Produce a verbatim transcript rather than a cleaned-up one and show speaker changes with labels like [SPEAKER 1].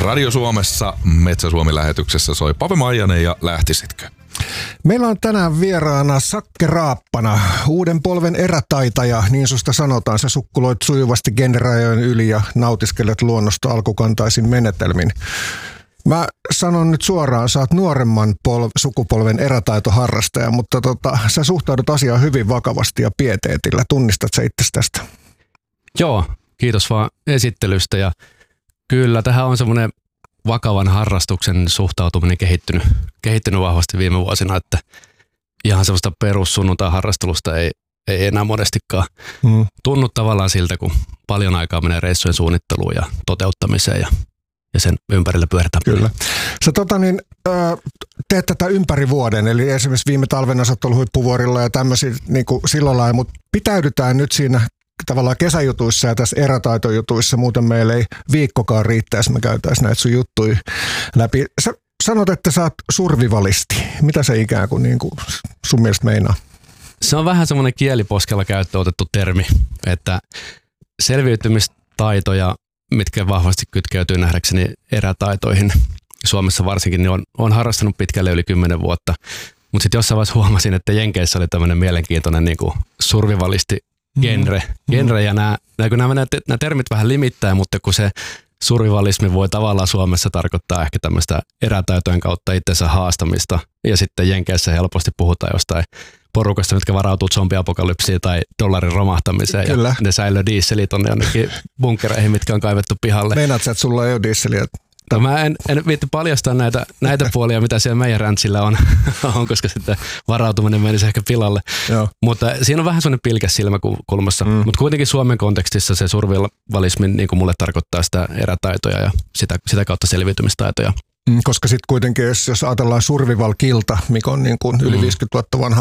[SPEAKER 1] Radio Suomessa Metsä Suomi-lähetyksessä soi Pave Maijanen ja lähtisitkö?
[SPEAKER 2] Meillä on tänään vieraana Sakke Raappana, uuden polven erätaitaja, niin susta sanotaan. Sä sukkuloit sujuvasti generajojen yli ja nautiskelet luonnosta alkukantaisin menetelmin. Mä sanon nyt suoraan, sä oot nuoremman pol- sukupolven erätaitoharrastaja, mutta tota, sä suhtaudut asiaan hyvin vakavasti ja pieteetillä. Tunnistat sä itsestä tästä?
[SPEAKER 3] Joo, kiitos vaan esittelystä. Ja kyllä, tähän on semmoinen vakavan harrastuksen suhtautuminen kehittynyt, kehittynyt vahvasti viime vuosina, että ihan semmoista perussunnuntai-harrastelusta ei, ei enää monestikaan mm. tunnu tavallaan siltä, kun paljon aikaa menee reissujen suunnitteluun ja toteuttamiseen ja, ja sen ympärillä pyöritämiseen.
[SPEAKER 2] Kyllä. Sä tota niin, äh, teet tätä ympäri vuoden, eli esimerkiksi viime talvena sä oot ollut Huippuvuorilla ja tämmöisiä niin kuin sillä lailla, mutta pitäydytään nyt siinä tavallaan kesäjutuissa ja tässä erätaitojutuissa, muuten meillä ei viikkokaan riittäisi, me käytäisiin näitä sun juttuja läpi. Sä sanot, että sä oot survivalisti. Mitä se ikään kuin, niin kuin sun mielestä meinaa?
[SPEAKER 3] Se on vähän semmoinen kieliposkella käyttöön otettu termi, että selviytymistaitoja, mitkä vahvasti kytkeytyy nähdäkseni erätaitoihin, Suomessa varsinkin, niin on, on harrastanut pitkälle yli kymmenen vuotta. Mutta sitten jossain vaiheessa huomasin, että Jenkeissä oli tämmöinen mielenkiintoinen niin kuin survivalisti genre, genre ja nämä, nämä, nämä, nämä termit vähän limittää, mutta kun se survivalismi voi tavallaan Suomessa tarkoittaa ehkä tämmöistä erätaitojen kautta itsensä haastamista ja sitten Jenkeissä helposti puhutaan jostain porukasta, mitkä varautuu zombiapokalypsiin tai dollarin romahtamiseen. Kyllä. Ja ne säilöö dieselit tonne jonnekin bunkkereihin, mitkä on kaivettu pihalle.
[SPEAKER 2] Meinaat sä, että sulla ei ole dieseliä?
[SPEAKER 3] No mä en, en viitti paljastaa näitä, näitä puolia, mitä siellä meidän räntsillä on, on koska sitten varautuminen menisi ehkä pilalle. Joo. Mutta siinä on vähän sellainen pilkäs silmäkulmassa. Mm. Mutta kuitenkin Suomen kontekstissa se survivalismi niin kuin mulle tarkoittaa sitä erätaitoja ja sitä, sitä kautta selviytymistaitoja.
[SPEAKER 2] Mm, koska sitten kuitenkin, jos, jos ajatellaan survival-kilta, mikä on niin kuin yli viisikymmentä vuotta vanha